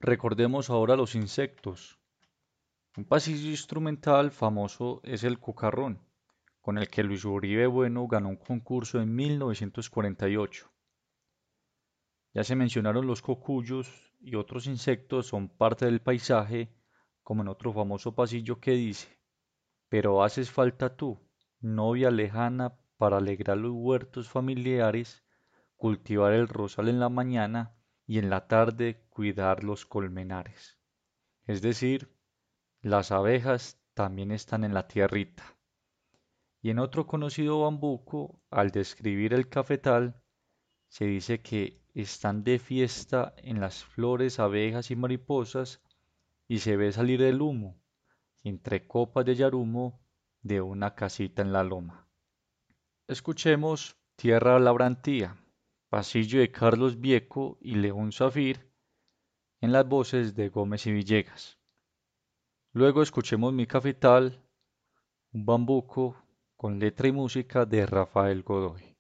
Recordemos ahora los insectos. Un pasillo instrumental famoso es el cucarrón, con el que Luis Uribe Bueno ganó un concurso en 1948. Ya se mencionaron los cocuyos y otros insectos son parte del paisaje, como en otro famoso pasillo que dice, pero haces falta tú, novia lejana, para alegrar los huertos familiares, cultivar el rosal en la mañana y en la tarde cuidar los colmenares. Es decir, las abejas también están en la tierrita. Y en otro conocido bambuco, al describir el cafetal, se dice que están de fiesta en las flores abejas y mariposas y se ve salir el humo, entre copas de yarumo, de una casita en la loma. Escuchemos Tierra Labrantía, pasillo de Carlos Vieco y León Zafir, en las voces de Gómez y Villegas. Luego escuchemos Mi Cafetal, un bambuco con letra y música de Rafael Godoy.